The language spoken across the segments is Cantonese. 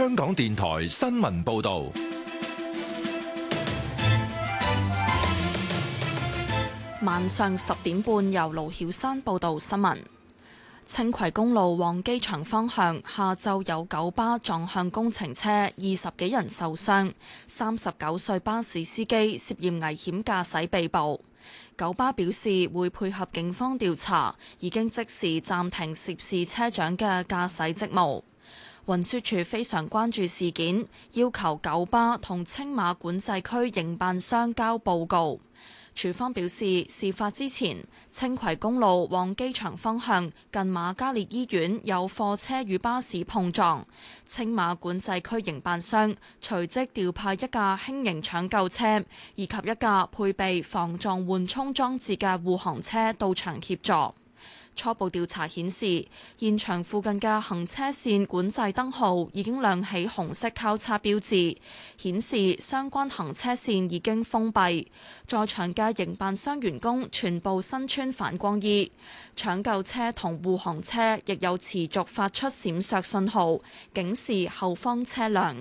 香港電台新聞報道。 晚上10點半，由盧曉山報道新聞。青葵公路往機場方向下晝有九巴撞向工程車，20幾人受傷，39歲巴士司機涉嫌危險駕駛被捕。九巴表示會配合警方調查，已經即時暫停涉事車長嘅駕駛職務。運輸署非常關注事件，要求九巴同青馬管制區營辦商交報告。署方表示，事發之前，青葵公路往機場方向近瑪嘉烈醫院有貨車與巴士碰撞，青馬管制區營辦商隨即調派一架輕型搶救車以及一架配備防撞緩衝裝置嘅護航車到場協助。初步調查顯示，現場附近嘅行車線管制燈號已經亮起紅色交叉標誌，顯示相關行車線已經封閉。在場嘅營辦商員工全部身穿反光衣，搶救車同護航車亦有持續發出閃爍信號，警示後方車輛。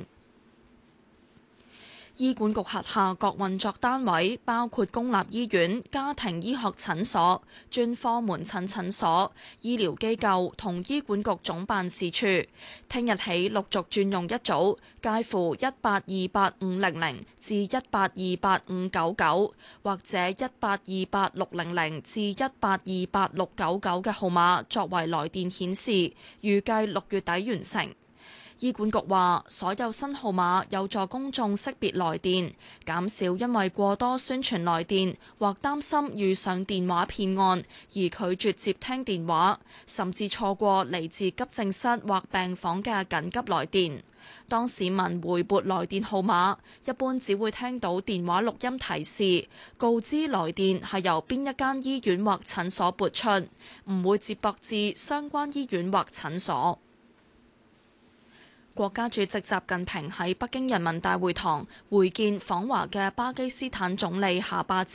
醫管局轄下各運作單位，包括公立醫院、家庭醫學診所、專科門診診所、醫療機構同醫管局總辦事處，聽日起陸續轉用一組介乎1828500至1828599或者1828600至1828699嘅號碼作為來電顯示，預計6月底完成。醫管局話，所有新號碼有助公眾識別來電，減少因為過多宣傳來電或擔心遇上電話騙案而拒絕接聽電話，甚至錯過嚟自急症室或病房嘅緊急來電。當市民回撥來電號碼，一般只會聽到電話錄音提示，告知來電係由邊一間醫院或診所撥出，唔會接駁至相關醫院或診所。國家主席習近平喺北京人民大會堂會見訪華嘅巴基斯坦總理夏巴茲。